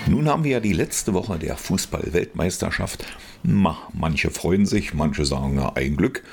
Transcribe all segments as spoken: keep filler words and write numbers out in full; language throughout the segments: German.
Nun haben wir ja die letzte Woche der Fußball-Weltmeisterschaft. Ma, manche freuen sich, manche sagen, na, ein Glück.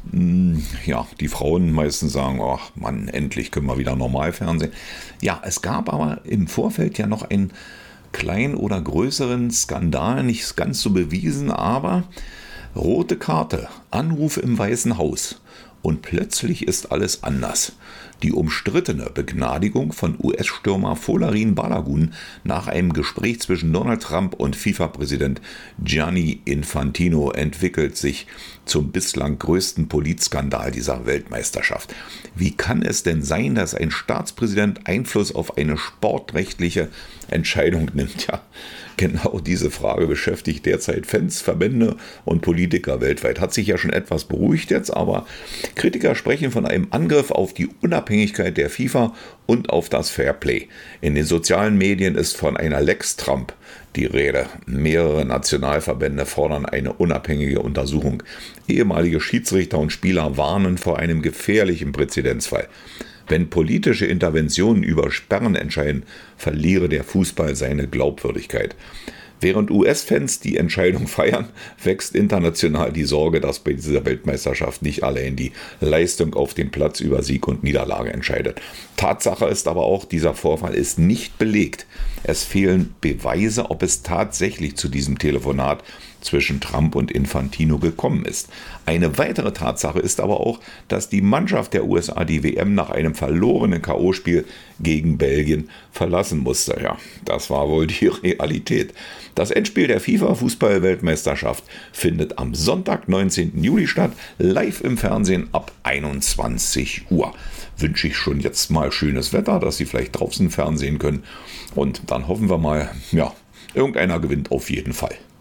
Hm, Ja, die Frauen meistens sagen, ach Mann, endlich können wir wieder normal fernsehen. Ja, es gab aber im Vorfeld ja noch einen kleinen oder größeren Skandal, nicht ganz so bewiesen, aber rote Karte, Anruf im Weißen Haus. Und plötzlich ist alles anders. Die umstrittene Begnadigung von U S-Stürmer Folarin Balagun nach einem Gespräch zwischen Donald Trump und FIFA-Präsident Gianni Infantino entwickelt sich zum bislang größten Politskandal dieser Weltmeisterschaft. Wie kann es denn sein, dass ein Staatspräsident Einfluss auf eine sportrechtliche Entscheidung nimmt? Ja, genau diese Frage beschäftigt derzeit Fans, Verbände und Politiker weltweit. Hat sich ja schon etwas beruhigt jetzt, aber Kritiker sprechen von einem Angriff auf die Unabhängigkeit der FIFA und auf das Fairplay. In den sozialen Medien ist von einer Lex Trump die Rede. Mehrere Nationalverbände fordern eine unabhängige Untersuchung. Ehemalige Schiedsrichter und Spieler warnen vor einem gefährlichen Präzedenzfall. Wenn politische Interventionen über Sperren entscheiden, verliere der Fußball seine Glaubwürdigkeit. Während U S-Fans die Entscheidung feiern, wächst international die Sorge, dass bei dieser Weltmeisterschaft nicht allein die Leistung auf dem Platz über Sieg und Niederlage entscheidet. Tatsache ist aber auch, dieser Vorfall ist nicht belegt. Es fehlen Beweise, ob es tatsächlich zu diesem Telefonat zwischen Trump und Infantino gekommen ist. Eine weitere Tatsache ist aber auch, dass die Mannschaft der U S A die W M nach einem verlorenen K O-Spiel gegen Belgien verlassen musste. Ja, das war wohl die Realität. Das Endspiel der FIFA-Fußball-Weltmeisterschaft findet am Sonntag, neunzehnten Juli statt, live im Fernsehen ab einundzwanzig Uhr. Wünsche ich schon jetzt mal schönes Wetter, dass Sie vielleicht draußen fernsehen können. Und dann hoffen wir mal, ja, irgendeiner gewinnt auf jeden Fall.